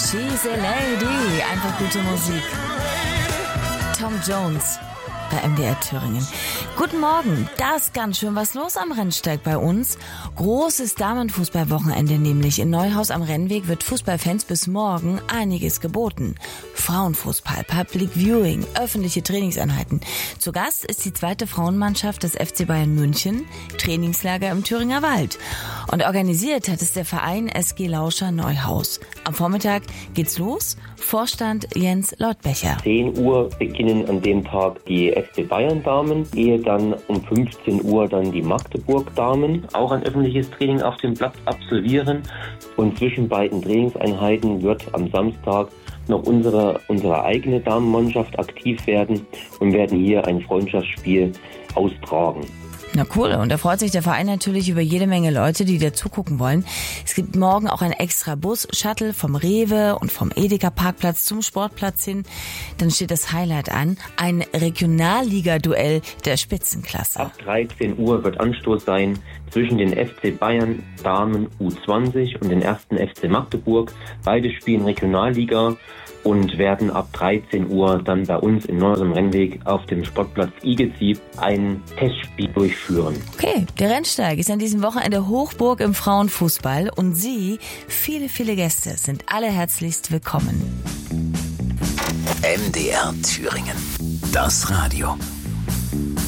She's a Lady. Einfach gute Musik. Tom Jones bei MDR Thüringen. Guten Morgen, da ist ganz schön was los am Rennsteig bei uns. Großes Damenfußballwochenende nämlich. In Neuhaus am Rennweg wird Fußballfans bis morgen einiges geboten. Frauenfußball, Public Viewing, öffentliche Trainingseinheiten. Zu Gast ist die zweite Frauenmannschaft des FC Bayern München, Trainingslager im Thüringer Wald. Und organisiert hat es der Verein SG Lauscher Neuhaus. Am Vormittag geht's los. Vorstand Jens Lautbecher. 10 Uhr beginnen an dem Tag die FC Bayern Damen, ehe dann um 15 Uhr dann die Magdeburg Damen auch ein öffentliches Training auf dem Platz absolvieren. Und zwischen beiden Trainingseinheiten wird am Samstag noch unsere eigene Damenmannschaft aktiv werden und werden hier ein Freundschaftsspiel austragen. Na cool, und da freut sich der Verein natürlich über jede Menge Leute, die da zugucken wollen. Es gibt morgen auch ein extra Bus-Shuttle vom Rewe und vom Edeka-Parkplatz zum Sportplatz hin. Dann steht das Highlight an, ein Regionalliga-Duell der Spitzenklasse. Ab 13 Uhr wird Anstoß sein zwischen den FC Bayern Damen U20 und den 1. FC Magdeburg. Beide spielen Regionalliga und werden ab 13 Uhr dann bei uns in Neuhaus am Rennweg auf dem Sportplatz Igezib ein Testspiel durchführen. Okay, der Rennsteig ist an diesem Wochenende Hochburg im Frauenfußball und Sie, viele, viele Gäste, sind alle herzlichst willkommen. MDR Thüringen. Das Radio.